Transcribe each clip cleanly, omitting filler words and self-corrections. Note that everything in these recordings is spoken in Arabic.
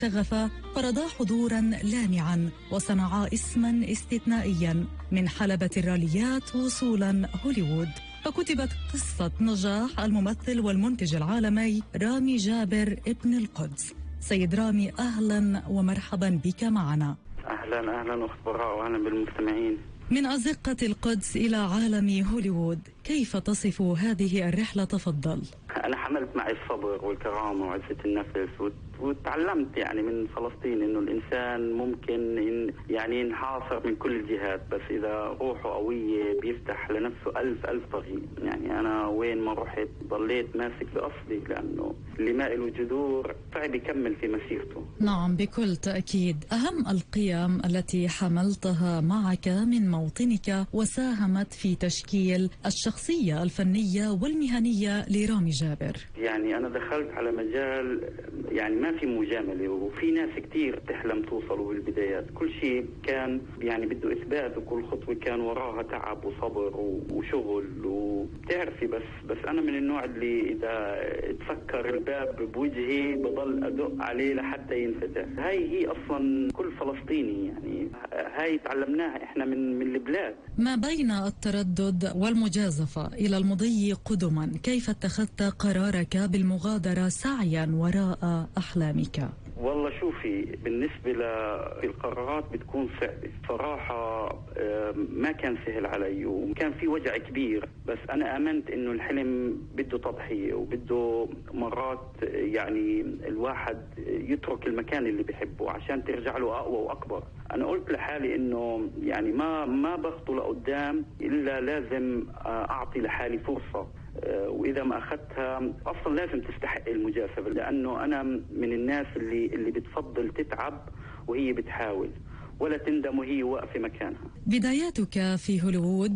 شغفا فرضا حضورا لامعا وصنعا اسما استثنائيا من حلبة الراليات وصولا هوليوود. فكتبت قصة نجاح الممثل والمنتج العالمي رامي جابر ابن القدس. سيد رامي، أهلا ومرحبا بك معنا. أهلا أخت براء وأهلا بالمستمعين. من أزقة القدس إلى عالم هوليوود، كيف تصف هذه الرحلة؟ تفضل. أنا حملت معي الصبر والكرامة وعزة النفس وتعلمت يعني من فلسطين إنه الإنسان ممكن يعني ينحاصر من كل الجهات، بس إذا روحه قوية بيفتح لنفسه ألف طريق. يعني أنا وين ما رحت ضليت ماسك بأصلي، لأنه اللي ما له جذور صعب يكمل في مسيرته. نعم بكل تأكيد. أهم القيم التي حملتها معك من موطنك وساهمت في تشكيل الشخصية الفنية والمهنية لرامي جابر. يعني أنا دخلت على مجال يعني ما في مجاملة، وفي ناس كتير تحلم توصلوا بالبدايات. كل شيء كان يعني بده إثبات، وكل خطوة كان وراها تعب وصبر وشغل وتعرفي. بس أنا من النوع اللي إذا تفكر الباب بوجهي بضل أدق عليه لحتى ينفتح. هاي أصلا كل فلسطيني، يعني هاي تعلمناها إحنا من البلاد. ما بين التردد والمجازفة إلى المضي قدما، كيف اتخذت قرارك بالمغادرة سعيا وراء أحلامك؟ والله شوفي، بالنسبة للقرارات بتكون صعبة صراحة. ما كان سهل علي وكان في وجع كبير، بس أنا آمنت إنه الحلم بده تضحية وبده مرات يعني الواحد يترك المكان اللي بيحبه عشان ترجع له أقوى وأكبر. أنا قلت لحالي إنه يعني ما بخطو لقدام إلا لازم أعطي لحالي فرصة، وإذا ما أخذتها أصلا لازم تستحق المجازفة، لأنه أنا من الناس اللي بتفضل تتعب وهي بتحاول ولا تندم وهي واقفة مكانها. بداياتك في هوليوود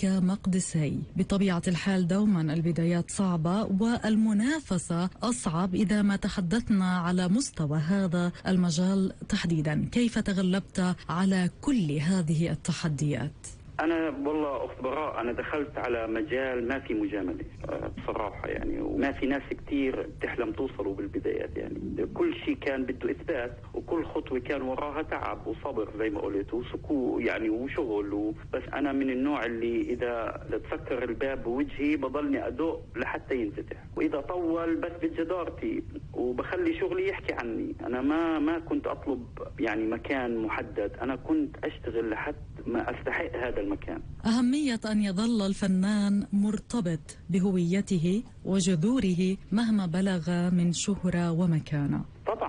وكمقدسي، بطبيعة الحال دوما البدايات صعبة والمنافسة أصعب إذا ما تحدثنا على مستوى هذا المجال تحديدا. كيف تغلبت على كل هذه التحديات؟ أنا والله أخت براء، أنا دخلت على مجال ما في مجاملة بصراحة يعني، وما في ناس كتير تحلم توصلوا بالبدايات. يعني كل شيء كان بده إثبات، وكل خطوة كان وراها تعب وصبر زي ما قلت وسكو يعني وشغل بس أنا من النوع اللي إذا تفكر الباب بوجهي بضلني أدق لحتى ينفتح، وإذا طول بس بجدارتي وبخلي شغلي يحكي عني. أنا ما كنت أطلب يعني مكان محدد، أنا كنت أشتغل لحتى ما أستحق هذا المكان. أهمية أن يظل الفنان مرتبط بهويته وجذوره مهما بلغ من شهرة ومكانة.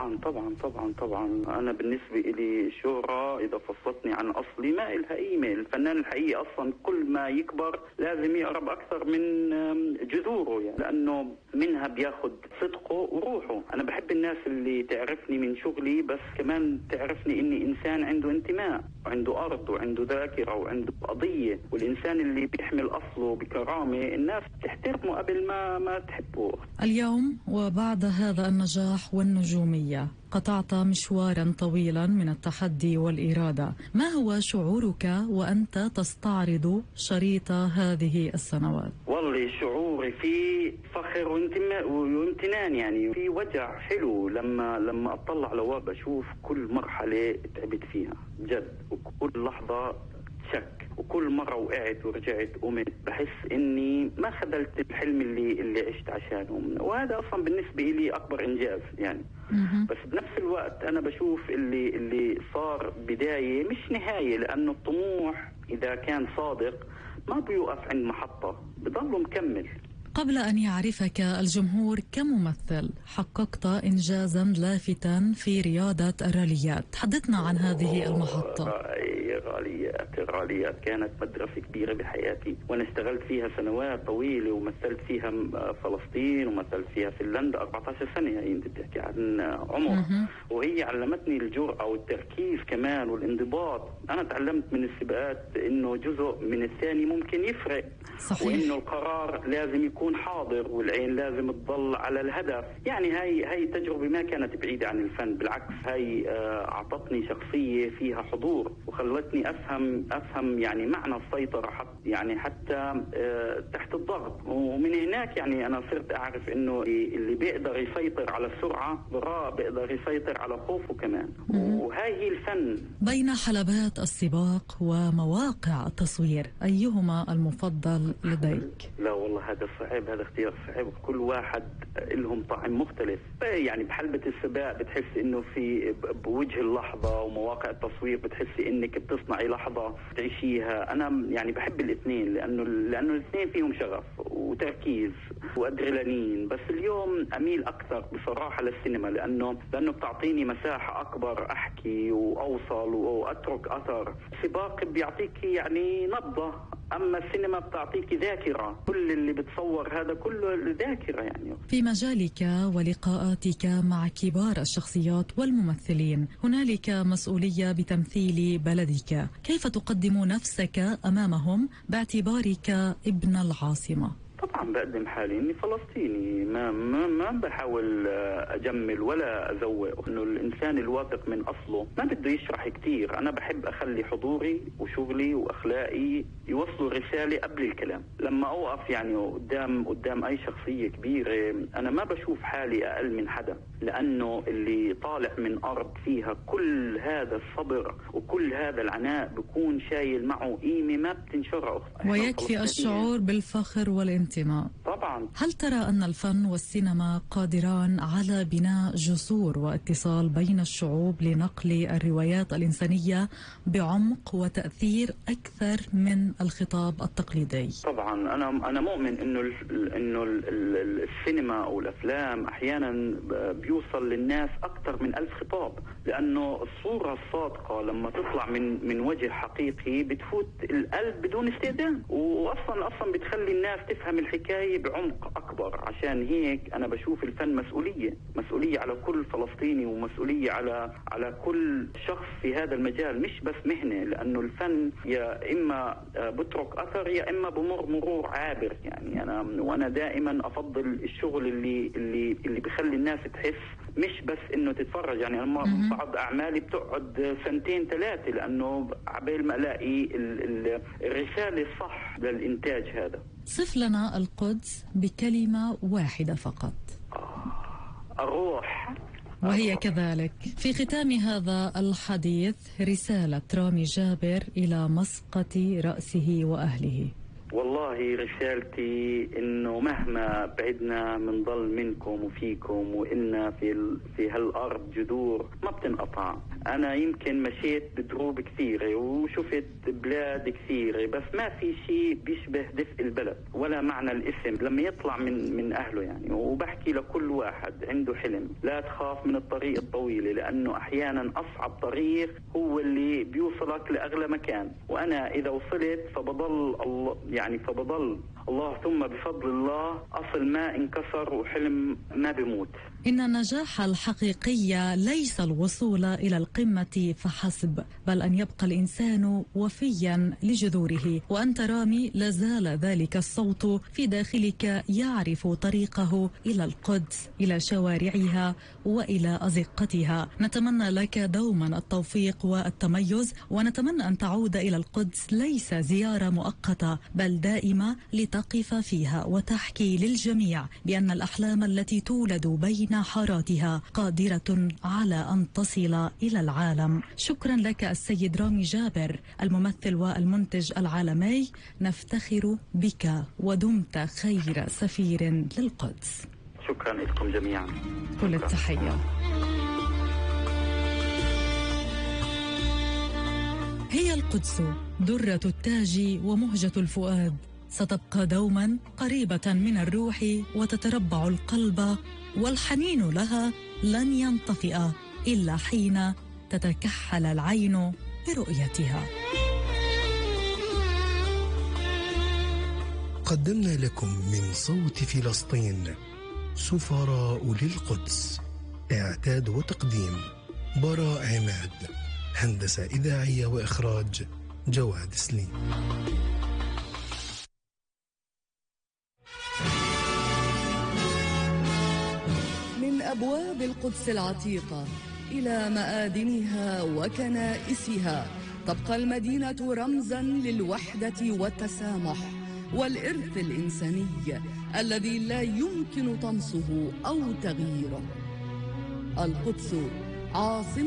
طبعا أنا بالنسبة إلي شهرة إذا فصلتني عن أصلي ما إلها قيمة. الفنان الحقيقي أصلا كل ما يكبر لازم يقرب أكثر من جذوره، يعني لأنه منها بياخد صدقه وروحه. أنا بحب الناس اللي تعرفني من شغلي، بس كمان تعرفني إني إنسان عنده انتماء وعنده أرض وعنده ذاكرة وعنده قضية، والإنسان اللي بيحمل أصله بكرامة الناس تحترمه قبل ما تحبه. اليوم وبعد هذا النجاح والنجومية قطعت مشوارا طويلا من التحدي والإرادة. ما هو شعورك وأنت تستعرض شريط هذه السنوات؟ والله شعوري في فخر وامتنان، يعني في وجع حلو لما أطلع لورا بشوف كل مرحلة تعبت فيها جد، وكل لحظة شك، وكل مرة وقعت ورجعت قمت بحس إني ما خذلت الحلم اللي عشت عشانه، وهذا أصلا بالنسبة لي أكبر إنجاز يعني. بس بنفس الوقت أنا بشوف اللي صار بداية مش نهاية، لأنه الطموح إذا كان صادق ما بيوقف عند محطة، بضله مكمل. قبل أن يعرفك الجمهور كممثل، حققت إنجازا لافتا في رياضة الراليات. حدثنا عن هذه المحطة. الراليات كانت مدرسة كبيرة بحياتي، وأنا اشتغلت فيها سنوات طويلة، ومثلت فيها فلسطين ومثلت فيها فنلندا 14 سنة. يعني أنت بتحكي عن عمر، وهي علمتني الجرأة والتركيز كمان والانضباط. أنا تعلمت من السباقات إنه جزء من الثاني ممكن يفرق، صحيح. وإنه القرار لازم يكون حاضر والعين لازم تضل على الهدف. يعني هاي تجربة ما كانت بعيدة عن الفن، بالعكس هاي أعطتني شخصية فيها حضور وخلتني خلتني افهم يعني معنى السيطره حتى تحت الضغط. ومن هناك يعني انا صرت اعرف انه اللي بيقدر يسيطر على السرعه بيقدر يسيطر على خوفه كمان. وهاي هي الفن. بين حلبات السباق ومواقع التصوير، ايهما المفضل لديك؟ لا والله هذا صعب، هذا اختيار صعب. كل واحد لهم طعم مختلف. يعني بحلبة السباق بتحس انه في بوجه اللحظة، ومواقع التصوير بتحسي انك بتصنعي لحظة تعيشيها. انا يعني بحب الاثنين لانه الاثنين فيهم شغف وتركيز وادرينالين. بس اليوم اميل اكثر بصراحة للسينما لانه بتعطيني مساحة اكبر احكي واوصل واترك اثر. السباق بيعطيك يعني نبضة، اما السينما بتعطيك ذاكرة. كل اللي بتصور هذا كله ذاكرة يعني. في مجالك ولقاءاتك مع كبار الشخصيات والممثلين هنالك مسؤولية بتمثيل بلدك، كيف تقدم نفسك أمامهم باعتبارك ابن العاصمة؟ طبعا بقدم حالي اني فلسطيني، ما بحاول اجمل ولا ازوق. انه الانسان الواثق من اصله ما بده يشرح كثير. انا بحب اخلي حضوري وشغلي واخلاقي يوصلوا رساله قبل الكلام. لما اوقف يعني قدام اي شخصيه كبيره انا ما بشوف حالي اقل من حدا، لانه اللي طالع من ارض فيها كل هذا الصبر وكل هذا العناء بكون شايل معه قيمه ما بتنشرح. ويكفي الشعور بالفخر والانتماء. طبعا. هل ترى أن الفن والسينما قادران على بناء جسور واتصال بين الشعوب لنقل الروايات الإنسانية بعمق وتأثير أكثر من الخطاب التقليدي؟ طبعا أنا مؤمن إنه السينما أو الأفلام أحيانا بيوصل للناس أكثر من 1000 خطاب، لأنه الصورة الصادقة لما تطلع من وجه حقيقي بتفوت القلب بدون استئذان، وأصلا بتخلي الناس تفهم الحكاية بعمق أكبر. عشان هيك أنا بشوف الفن مسؤولية على كل فلسطيني، ومسؤولية على كل شخص في هذا المجال، مش بس مهنة. لأنه الفن يا إما بترك أثر يا إما بمر مرور عابر. يعني وأنا دائما أفضل الشغل اللي بيخلي الناس تحس، مش بس إنه تتفرج. يعني أنا بعض أعمالي بتقعد 2-3 لأنه عبال ما ألاقي الرسالة الصح للإنتاج هذا. صف لنا القدس بكلمة واحدة فقط. الروح. وهي كذلك. في ختام هذا الحديث رسالة رامي جابر إلى مسقط رأسه وأهله. والله رسالتي انه مهما بعدنا منضل منكم وفيكم، وإن في هالارض جذور ما بتنقطع. انا يمكن مشيت بدروب كثيره وشفت بلاد كثيره، بس ما في شيء بيشبه دفء البلد ولا معنى الاسم لما يطلع من اهله. يعني وبحكي لكل واحد عنده حلم، لا تخاف من الطريق الطويله، لانه احيانا اصعب طريق هو اللي بيوصلك لاغلى مكان. وانا اذا وصلت فبضل الله ثم بفضل الله أصل ما انكسر وحلم ما بيموت. إن النجاح الحقيقي ليس الوصول إلى القمة فحسب، بل أن يبقى الإنسان وفيا لجذوره. وأنت رامي لازال ذلك الصوت في داخلك يعرف طريقه إلى القدس، إلى شوارعها وإلى أزقتها. نتمنى لك دوما التوفيق والتميز، ونتمنى أن تعود إلى القدس ليس زيارة مؤقتة بل دائمة، لتقف فيها وتحكي للجميع بأن الأحلام التي تولد بين حاراتها قادرة على أن تصل إلى العالم. شكرا لك السيد رامي جابر، الممثل والمنتج العالمي. نفتخر بك ودمت خير سفير للقدس. شكرا لكم جميعا. كل التحية. هي القدس درة التاج ومهجة الفؤاد، ستبقى دوما قريبة من الروح وتتربع القلب، والحنين لها لن ينطفئ إلا حين تتكحل العين برؤيتها. قدمنا لكم من صوت فلسطين سفراء للقدس. إعداد وتقديم براء عماد. هندسة إذاعية وإخراج جواد سليم. من أبواب القدس العتيقة إلى مآذنها وكنائسها، تبقى المدينة رمزا للوحدة والتسامح والإرث الإنساني الذي لا يمكن طمسه أو تغييره. القدس عاصمة